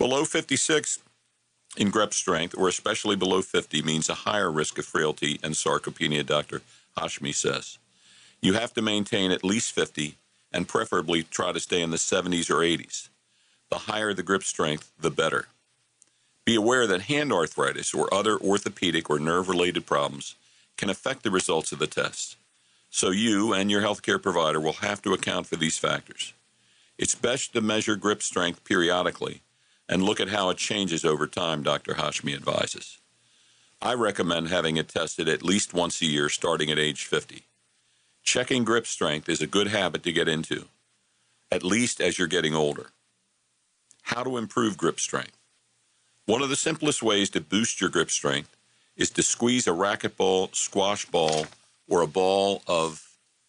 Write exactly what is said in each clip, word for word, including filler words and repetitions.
Below fifty-six in grip strength, or especially below fifty, means a higher risk of frailty and sarcopenia, Doctor Hashmi says. You have to maintain at least fifty, and preferably try to stay in the seventies or eighties. The higher the grip strength, the better. Be aware that hand arthritis or other orthopedic or nerve-related problems can affect the results of the test. So you and your healthcare provider will have to account for these factors. It's best to measure grip strength periodically and look at how it changes over time, Doctor Hashmi advises. I recommend having it tested at least once a year starting at age fifty. Checking grip strength is a good habit to get into, at least as you're getting older. How to improve grip strength? One of the simplest ways to boost your grip strength is to squeeze a racquetball, squash ball, or a ball of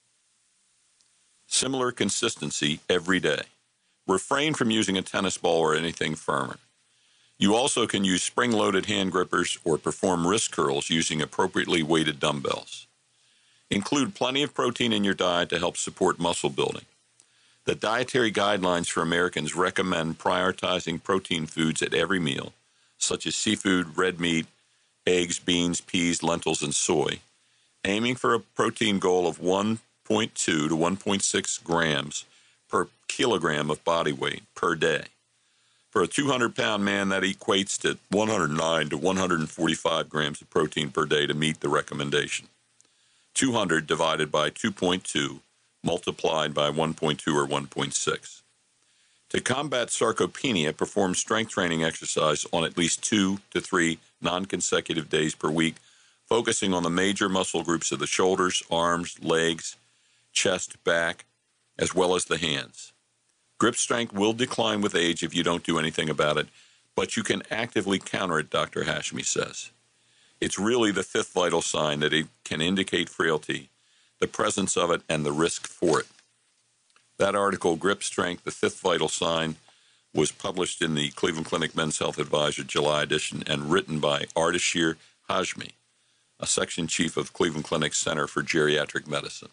similar consistency every day. Refrain from using a tennis ball or anything firmer. You also can use spring-loaded hand grippers or perform wrist curls using appropriately weighted dumbbells. Include plenty of protein in your diet to help support muscle building. The dietary guidelines for Americans recommend prioritizing protein foods at every meal, such as seafood, red meat, eggs, beans, peas, lentils, and soy, aiming for a protein goal of one point two to one point six grams per kilogram of body weight per day. For a two hundred pound man, that equates to one hundred nine to one hundred forty-five grams of protein per day to meet the recommendation. two hundred divided by two point two multiplied by one point two or one point six. To combat sarcopenia, perform strength training exercise on at least two to three non-consecutive days per week, focusing on the major muscle groups of the shoulders, arms, legs, chest, back, as well as the hands. Grip strength will decline with age if you don't do anything about it, but you can actively counter it, Doctor Hashmi says. It's really the fifth vital sign that it can indicate frailty, the presence of it, and the risk for it. That article, Grip Strength, the Fifth Vital Sign, was published in the Cleveland Clinic Men's Health Advisor July edition and written by Ardashir Hashmi, a section chief of Cleveland Clinic Center for Geriatric Medicine.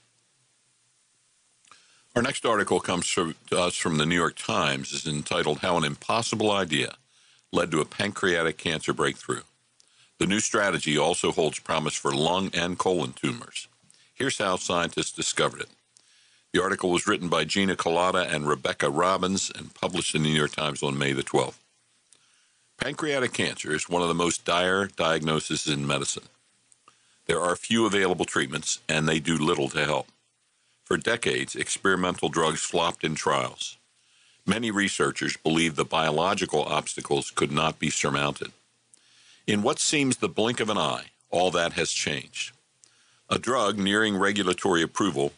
Our next article comes to us from the New York Times. It's entitled, How an Impossible Idea Led to a Pancreatic Cancer Breakthrough. The new strategy also holds promise for lung and colon tumors. Here's how scientists discovered it. The article was written by Gina Colada and Rebecca Robbins and published in the New York Times on May the twelfth. Pancreatic cancer is one of the most dire diagnoses in medicine. There are few available treatments, and they do little to help. For decades, experimental drugs flopped in trials. Many researchers believed the biological obstacles could not be surmounted. In what seems the blink of an eye, all that has changed. A drug nearing regulatory approval,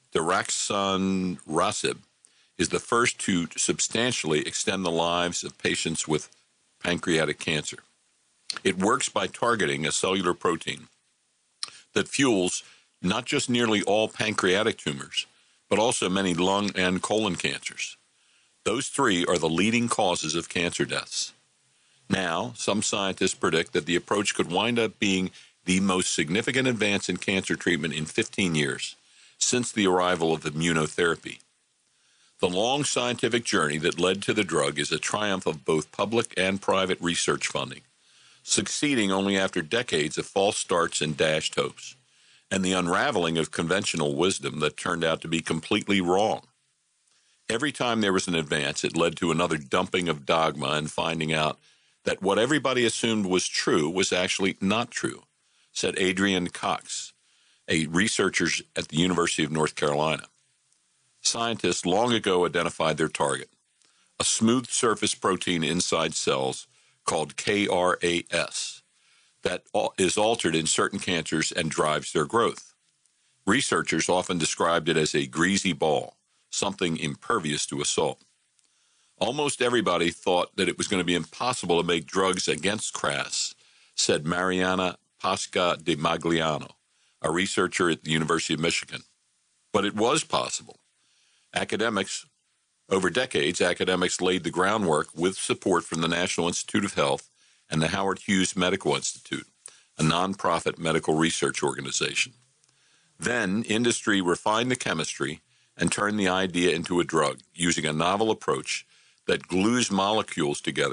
daraxonrasib, is the first to substantially extend the lives of patients with pancreatic cancer. It works by targeting a cellular protein that fuels not just nearly all pancreatic tumors, but also many lung and colon cancers. Those three are the leading causes of cancer deaths. Now, some scientists predict that the approach could wind up being the most significant advance in cancer treatment in fifteen years, since the arrival of immunotherapy. The long scientific journey that led to the drug is a triumph of both public and private research funding, succeeding only after decades of false starts and dashed hopes, and the unraveling of conventional wisdom that turned out to be completely wrong. Every time there was an advance, it led to another dumping of dogma and finding out that what everybody assumed was true was actually not true, said Adrian Cox, a researcher at the University of North Carolina. Scientists long ago identified their target, a smooth surface protein inside cells called K R A S that is altered in certain cancers and drives their growth. Researchers often described it as a greasy ball, something impervious to assault. Almost everybody thought that it was going to be impossible to make drugs against C R A S, said Mariana Pasca de Magliano, a researcher at the University of Michigan. But it was possible. Academics, over decades, academics laid the groundwork with support from the National Institute of Health and the Howard Hughes Medical Institute, a nonprofit medical research organization. Then, industry refined the chemistry and turned the idea into a drug using a novel approach that glues molecules together